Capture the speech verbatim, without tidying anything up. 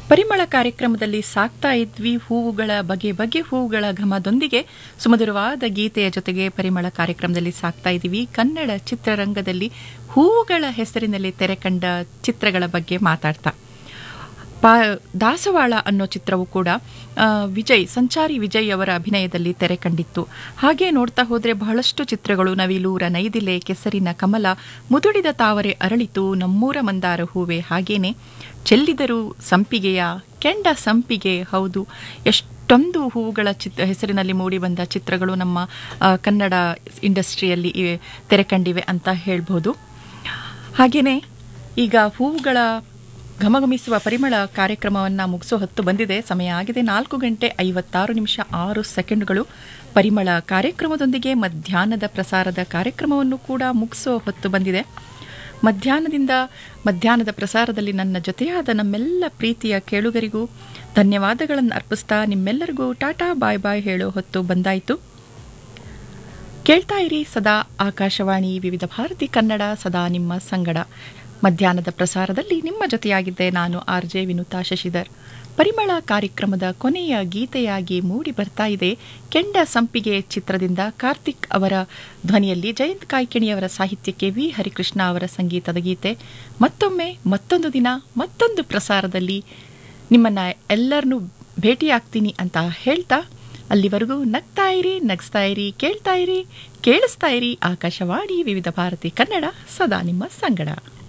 ಪರಿಮಳ ಕಾರ್ಯಕ್ರಮದಲ್ಲಿ ಸಾಕ್ತಾ ಇದ್ವಿ ಹೂವುಗಳ ಬಗೆ ಬಗೆ ಹೂವುಗಳ ಘಮದೊಂದಿಗೆ ಸುಮಧುರವಾದ ಗೀತೆಯ ಜೊತೆಗೆ ಪರಿಮಳ ಕಾರ್ಯಕ್ರಮದಲ್ಲಿ ಸಾಕ್ತಾ ಇದ್ದೀವಿ. ಕನ್ನಡ ಚಿತ್ರರಂಗದಲ್ಲಿ ಹೂವುಗಳ ಹೆಸರಿನಲ್ಲಿ ತೆರೆ ಕಂಡ ಚಿತ್ರಗಳ ಬಗ್ಗೆ ಮಾತಾಡ್ತಾ ಪಾ ದಾಸವಾಳ ಅನ್ನೋ ಚಿತ್ರವು ಕೂಡ ವಿಜಯ್ ಸಂಚಾರಿ ವಿಜಯ್ ಅವರ ಅಭಿನಯದಲ್ಲಿ ತೆರೆ ಕಂಡಿತ್ತು. ಹಾಗೆ ನೋಡ್ತಾ ಹೋದರೆ ಬಹಳಷ್ಟು ಚಿತ್ರಗಳು ನವಿಲೂರ ನೈದಿಲೆ, ಕೆಸರಿನ ಕಮಲ, ಮುದುಡಿದ ತಾವರೆ ಅರಳಿತು, ನಮ್ಮೂರ ಮಂದಾರ ಹೂವೆ, ಹಾಗೇನೆ ಚೆಲ್ಲಿದರು ಸಂಪಿಗೆಯ, ಕೆಂಡ ಸಂಪಿಗೆ. ಹೌದು, ಎಷ್ಟೊಂದು ಹೂವುಗಳ ಚಿತ್ರ ಹೆಸರಿನಲ್ಲಿ ಮೂಡಿಬಂದ ಚಿತ್ರಗಳು ನಮ್ಮ ಕನ್ನಡ ಇಂಡಸ್ಟ್ರಿಯಲ್ಲಿ ತೆರೆ ಕಂಡಿವೆ ಅಂತ ಹೇಳ್ಬೋದು. ಹಾಗೆಯೇ ಈಗ ಹೂವುಗಳ ಘಮಘಮಿಸುವ ಪರಿಮಳ ಕಾರ್ಯಕ್ರಮವನ್ನು ಮುಗಿಸೋ ಹೊತ್ತು ಬಂದಿದೆ. ಸಮಯ ಆಗಿದೆ ನಾಲ್ಕು ಗಂಟೆ ಐವತ್ತಾರು ನಿಮಿಷ ಆರು ಸೆಕೆಂಡ್ಗಳು. ಪರಿಮಳ ಕಾರ್ಯಕ್ರಮದೊಂದಿಗೆ ಮಧ್ಯಾಹ್ನದ ಪ್ರಸಾರದ ಕಾರ್ಯಕ್ರಮವನ್ನು ಕೂಡ ಮುಗಿಸೋ ಹೊತ್ತು ಬಂದಿದೆ. ಮಧ್ಯಾಹ್ನದಿಂದ ಮಧ್ಯಾಹ್ನದ ಪ್ರಸಾರದಲ್ಲಿ ನನ್ನ ಜೊತೆಯಾದ ನಮ್ಮೆಲ್ಲ ಪ್ರೀತಿಯ ಕೇಳುಗರಿಗೂ ಧನ್ಯವಾದಗಳನ್ನು ಅರ್ಪಿಸ್ತಾ ನಿಮ್ಮೆಲ್ಲರಿಗೂ ಟಾಟಾ ಬಾಯ್ ಬಾಯ್ ಹೇಳೋ ಹೊತ್ತು ಬಂದಾಯಿತು. ಕೇಳ್ತಾ ಇರಿ ಸದಾ ಆಕಾಶವಾಣಿ ವಿವಿಧ ಭಾರತಿ ಕನ್ನಡ, ಸದಾ ನಿಮ್ಮ ಸಂಗಡ. ಮಧ್ಯಾಹ್ನದ ಪ್ರಸಾರದಲ್ಲಿ ನಿಮ್ಮ ಜೊತೆಯಾಗಿದ್ದೆ ನಾನು ಆರ್ ಜೆ ವಿನುತಾ ಶಶಿಧರ್. ಪರಿಮಳ ಕಾರ್ಯಕ್ರಮದ ಕೊನೆಯ ಗೀತೆಯಾಗಿ ಮೂಡಿ ಬರ್ತಾ ಇದೆ ಕೆಂಡ ಸಂಪಿಗೆ ಚಿತ್ರದಿಂದ ಕಾರ್ತಿಕ್ ಅವರ ಧ್ವನಿಯಲ್ಲಿ ಜಯಂತ್ ಕಾಯ್ಕಿಣಿಯವರ ಸಾಹಿತ್ಯಕ್ಕೆ ವಿ ಹರಿಕೃಷ್ಣ ಅವರ ಸಂಗೀತದ ಗೀತೆ. ಮತ್ತೊಮ್ಮೆ ಮತ್ತೊಂದು ದಿನ ಮತ್ತೊಂದು ಪ್ರಸಾರದಲ್ಲಿ ನಿಮ್ಮನ್ನ ಎಲ್ಲರನ್ನೂ ಭೇಟಿಯಾಗ್ತೀನಿ ಅಂತ ಹೇಳ್ತಾ ಅಲ್ಲಿವರೆಗೂ ನಗ್ತಾ ಇರಿ, ನಗಿಸ್ತಾ ಇರಿ, ಕೇಳ್ತಾ ಇರಿ, ಕೇಳಿಸ್ತಾ ಇರಿ. ಆಕಾಶವಾಣಿ ವಿವಿಧ ಭಾರತಿ ಕನ್ನಡ, ಸದಾ ನಿಮ್ಮ ಸಂಗಡ.